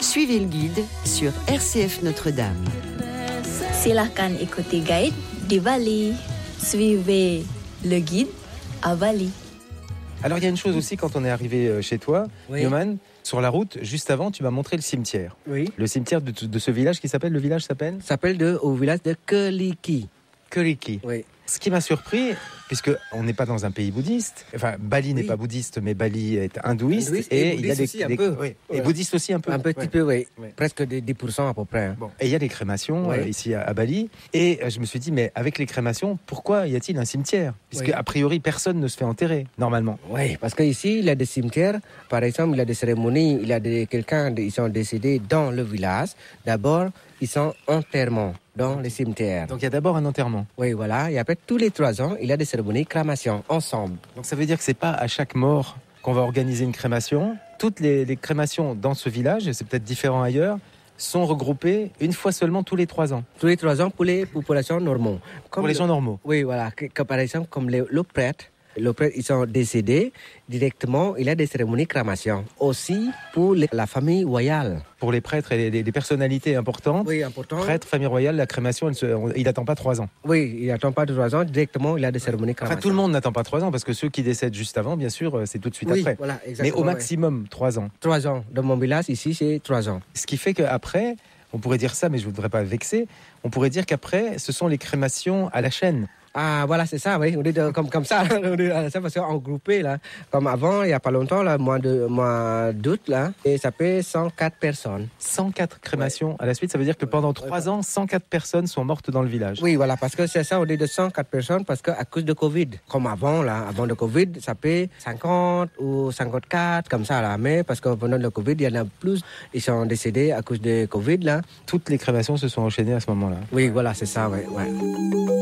Suivez le guide sur RCF Notre-Dame. Silakan ikuti guide di Bali. Suivez le guide à Bali. Alors il y a une chose aussi quand on est arrivé chez toi, Oui. Yoman, sur la route, juste avant, tu m'as montré le cimetière. Oui. Le cimetière de ce village le village s'appelle Au village de Keliki. Keliki. Oui. Ce qui m'a surpris, puisque on n'est pas dans un pays bouddhiste, enfin Bali n'est Oui. pas bouddhiste, mais Bali est hindouiste, Et il y a bouddhiste aussi un peu. oui. Et Voilà. bouddhiste aussi un peu. Un petit peu, oui. Presque des 10% à peu près. Bon. Et il y a les crémations Oui. ici à Bali. Et je me suis dit, mais avec les crémations, pourquoi y a-t-il un cimetière ? Puisque Oui. a priori, personne ne se fait enterrer, normalement. Oui, parce qu'ici, il y a des cimetières. Par exemple, il y a des cérémonies, il y a ils sont décédés dans le village. D'abord, ils sont enterrés dans les cimetières. Donc il y a d'abord un enterrement. Oui, voilà. Et après, tous les 3 ans, il y a des cérémonies crémation ensemble. Donc ça veut dire que c'est pas à chaque mort qu'on va organiser une crémation. Toutes les crémations dans ce village, et c'est peut-être différent ailleurs, sont regroupées une fois seulement tous les 3 ans. Tous les 3 ans pour les populations normales. Pour les gens normaux. Oui, voilà. Par exemple, comme le prêtre, ils sont décédés, directement, il y a des cérémonies crémation. Aussi pour la famille royale. Pour les prêtres et les personnalités importantes, Oui, important. prêtre, famille royale, la crémation, il n'attend pas 3 ans. Oui, il n'attend pas de 3 ans, directement, il y a des cérémonies crémation. Enfin, tout le monde n'attend pas 3 ans, parce que ceux qui décèdent juste avant, bien sûr, c'est tout de suite Oui, après. voilà, Mais exactement. au maximum, 3 ans. 3 ans. Dans mon village, ici, c'est 3 ans. Ce qui fait qu'après, on pourrait dire ça, mais je ne voudrais pas vexer, on pourrait dire qu'après, ce sont les crémations à la chaîne. Ah, voilà, c'est ça, oui. On est comme ça, on est ça parce qu'on est groupé, là. Comme avant, il n'y a pas longtemps, là, mois d'août, là. Et ça fait 104 personnes. 104 crémations à la suite, ça veut dire que pendant 3 ans, 104 personnes sont mortes dans le village. Oui, voilà, parce que c'est ça, on est de 104 personnes, parce qu'à cause de Covid. Comme avant, là, avant le Covid, ça fait 50 ou 54, comme ça, là. Mais parce que pendant le Covid, il y en a plus, ils sont décédés à cause de Covid, là. Toutes les crémations se sont enchaînées à ce moment-là. Oui, voilà, c'est ça, oui. Ouais.